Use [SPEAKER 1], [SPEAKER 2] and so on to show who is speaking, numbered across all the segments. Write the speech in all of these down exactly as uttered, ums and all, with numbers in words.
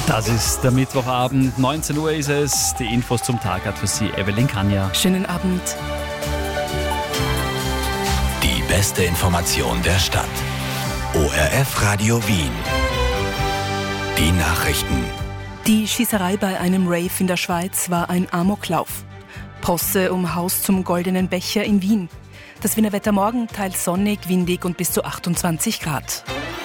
[SPEAKER 1] Das ist der Mittwochabend, neunzehn Uhr ist es. Die Infos zum Tag hat für Sie Evelyn Kanja.
[SPEAKER 2] Schönen Abend.
[SPEAKER 3] Die beste Information der Stadt. O R F Radio Wien. Die Nachrichten.
[SPEAKER 2] Die Schießerei bei einem Rave in der Schweiz war ein Amoklauf. Posse um Haus zum Goldenen Becher in Wien. Das Wiener Wetter morgen teils sonnig, windig und bis zu achtundzwanzig Grad.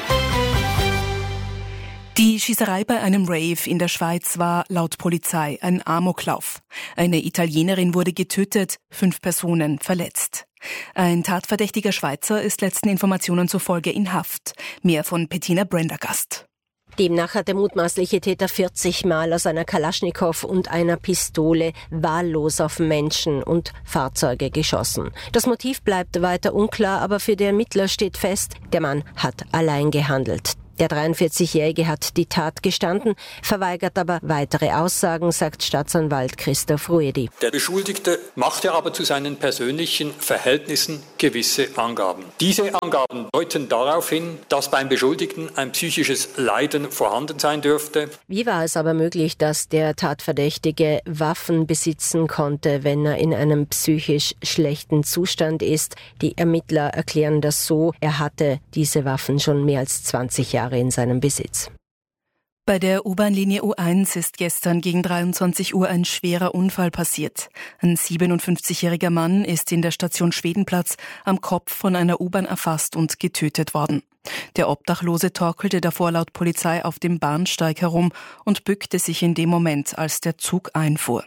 [SPEAKER 2] Die Schießerei bei einem Rave in der Schweiz war laut Polizei ein Amoklauf. Eine Italienerin wurde getötet, fünf Personen verletzt. Ein tatverdächtiger Schweizer ist letzten Informationen zufolge in Haft. Mehr von Bettina Brendergast.
[SPEAKER 4] Demnach hat der mutmaßliche Täter vierzig Mal aus einer Kalaschnikow und einer Pistole wahllos auf Menschen und Fahrzeuge geschossen. Das Motiv bleibt weiter unklar, aber für die Ermittler steht fest, der Mann hat allein gehandelt. Der dreiundvierzigjährige hat die Tat gestanden, verweigert aber weitere Aussagen, sagt Staatsanwalt Christoph Ruedi.
[SPEAKER 5] Der Beschuldigte machte aber zu seinen persönlichen Verhältnissen gewisse Angaben. Diese Angaben deuten darauf hin, dass beim Beschuldigten ein psychisches Leiden vorhanden sein dürfte.
[SPEAKER 4] Wie war es aber möglich, dass der Tatverdächtige Waffen besitzen konnte, wenn er in einem psychisch schlechten Zustand ist? Die Ermittler erklären das so, er hatte diese Waffen schon mehr als zwanzig Jahre in seinem Besitz.
[SPEAKER 2] Bei der U-Bahn-Linie U eins ist gestern gegen dreiundzwanzig Uhr ein schwerer Unfall passiert. Ein siebenundfünfzigjähriger Mann ist in der Station Schwedenplatz am Kopf von einer U-Bahn erfasst und getötet worden. Der Obdachlose torkelte davor laut Polizei auf dem Bahnsteig herum und bückte sich in dem Moment, als der Zug einfuhr.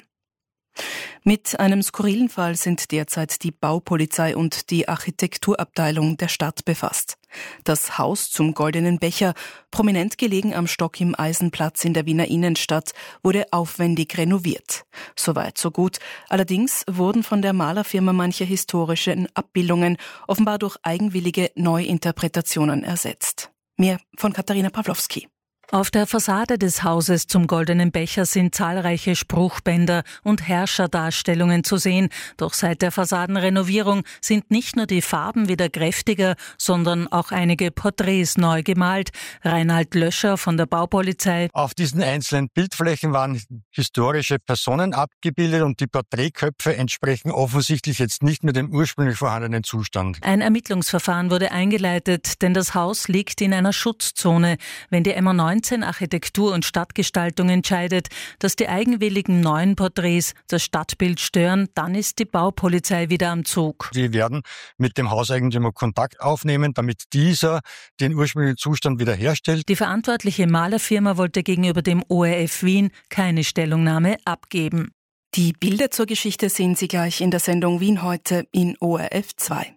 [SPEAKER 2] Mit einem skurrilen Fall sind derzeit die Baupolizei und die Architekturabteilung der Stadt befasst. Das Haus zum Goldenen Becher, prominent gelegen am Stock im Eisenplatz in der Wiener Innenstadt, wurde aufwendig renoviert. Soweit so gut. Allerdings wurden von der Malerfirma manche historische Abbildungen offenbar durch eigenwillige Neuinterpretationen ersetzt. Mehr von Katharina Pawlowski.
[SPEAKER 6] Auf der Fassade des Hauses zum Goldenen Becher sind zahlreiche Spruchbänder und Herrscherdarstellungen zu sehen. Doch seit der Fassadenrenovierung sind nicht nur die Farben wieder kräftiger, sondern auch einige Porträts neu gemalt. Reinhard Löscher von der Baupolizei.
[SPEAKER 7] Auf diesen einzelnen Bildflächen waren historische Personen abgebildet und die Porträtköpfe entsprechen offensichtlich jetzt nicht mehr dem ursprünglich vorhandenen Zustand.
[SPEAKER 6] Ein Ermittlungsverfahren wurde eingeleitet, denn das Haus liegt in einer Schutzzone. Wenn die M A neunzehn Architektur- und Stadtgestaltung entscheidet, dass die eigenwilligen neuen Porträts das Stadtbild stören, dann ist die Baupolizei wieder am Zug.
[SPEAKER 7] Sie werden mit dem Hauseigentümer Kontakt aufnehmen, damit dieser den ursprünglichen Zustand wiederherstellt.
[SPEAKER 6] Die verantwortliche Malerfirma wollte gegenüber dem O R F Wien keine Stellungnahme abgeben.
[SPEAKER 2] Die Bilder zur Geschichte sehen Sie gleich in der Sendung Wien heute in O R F zwei.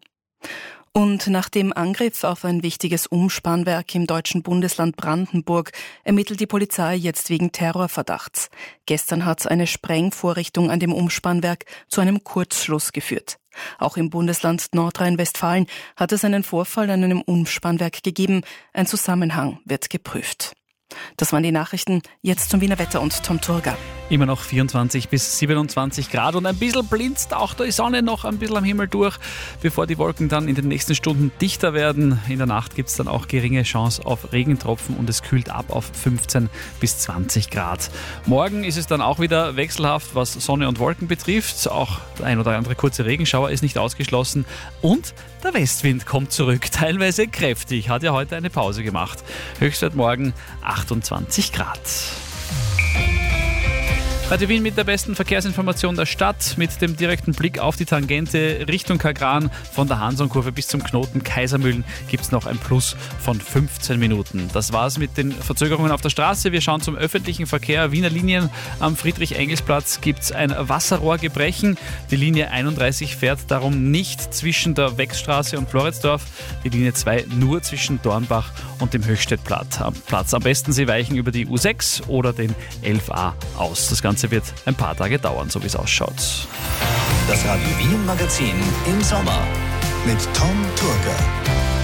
[SPEAKER 2] Und nach dem Angriff auf ein wichtiges Umspannwerk im deutschen Bundesland Brandenburg ermittelt die Polizei jetzt wegen Terrorverdachts. Gestern hat eine Sprengvorrichtung an dem Umspannwerk zu einem Kurzschluss geführt. Auch im Bundesland Nordrhein-Westfalen hat es einen Vorfall an einem Umspannwerk gegeben. Ein Zusammenhang wird geprüft. Das waren die Nachrichten. Jetzt zum Wiener Wetter und Tom Turga.
[SPEAKER 1] Immer noch vierundzwanzig bis siebenundzwanzig Grad und ein bisschen blinzt auch die Sonne noch ein bisschen am Himmel durch, bevor die Wolken dann in den nächsten Stunden dichter werden. In der Nacht gibt es dann auch geringe Chance auf Regentropfen und es kühlt ab auf fünfzehn bis zwanzig Grad. Morgen ist es dann auch wieder wechselhaft, was Sonne und Wolken betrifft. Auch der ein oder andere kurze Regenschauer ist nicht ausgeschlossen. Und der Westwind kommt zurück, teilweise kräftig, hat ja heute eine Pause gemacht. Höchstwert morgen achtundzwanzig Grad. Radio Wien mit der besten Verkehrsinformation der Stadt, mit dem direkten Blick auf die Tangente Richtung Kagran. Von der Hansonkurve bis zum Knoten Kaisermühlen gibt es noch ein Plus von fünfzehn Minuten. Das war's mit den Verzögerungen auf der Straße. Wir schauen zum öffentlichen Verkehr. Wiener Linien am Friedrich-Engels-Platz gibt es ein Wasserrohrgebrechen. Die Linie einunddreißig fährt darum nicht zwischen der Wechsstraße und Floridsdorf. Die Linie zwei nur zwischen Dornbach und dem Höchstädtplatz. Am besten Sie weichen über die U sechs oder den elf a aus. Das Ganze wird ein paar Tage dauern, so wie es ausschaut.
[SPEAKER 3] Das Radio Wien Magazin im Sommer mit Tom Turga.